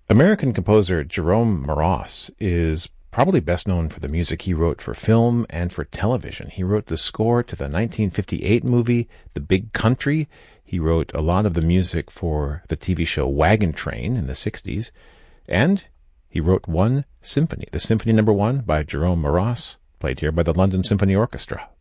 American composer Jerome Moross is probably best known for the music he wrote for film and for television. He wrote the score to the 1958 movie The Big Country. He wrote a lot of the music for the TV show Wagon Train in the 60s. And he wrote one symphony, the Symphony No. 1 by Jerome Moross, played here by the London Symphony Orchestra.